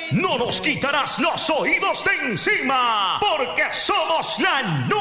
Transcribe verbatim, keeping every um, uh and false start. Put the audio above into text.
no nos quitarás los oídos de encima, porque somos la